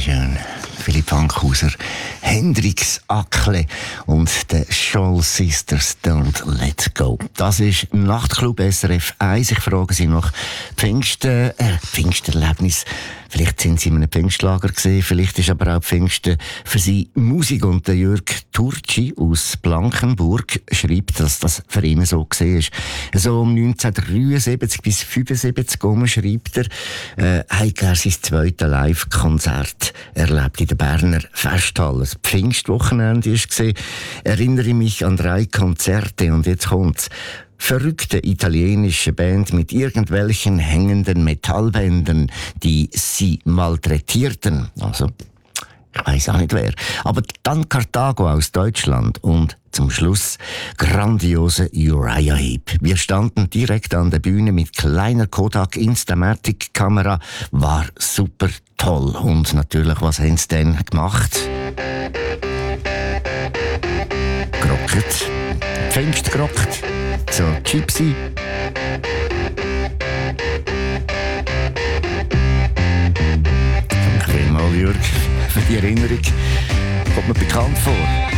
schön. Philipp Ankhauser, Hendrix Ackle und The Scholl Sisters Don't Let Go. Das ist Nachtclub SRF 1. Ich frage Sie nach Pfingsterlebnis. Vielleicht sind Sie in einem Pfingstlager gesehen, vielleicht ist aber auch Pfingsten für Sie Musik. Und der Jörg Turci aus Blankenburg schreibt, dass das für ihn so gesehen ist. So um 1973 bis 1975 schreibt hat er sein zweites Live-Konzert erlebt in der Berner Festhalle. Das Pfingstwochenende ist gesehen. Erinnere mich an 3 Konzerte und jetzt kommt's. Verrückte italienische Band mit irgendwelchen hängenden Metallbändern, die sie malträtierten. Also, ich weiss auch nicht wer. Aber dann Karthago aus Deutschland und zum Schluss grandiose Uriah Heep. Wir standen direkt an der Bühne mit kleiner Kodak Instamatic Kamera. War super toll. Und natürlich, was haben sie denn gemacht? Gerockt. Pfingst gerockt. So, Gypsy. Danke vielmals, Jörg, für die Erinnerung. Kommt mir bekannt vor.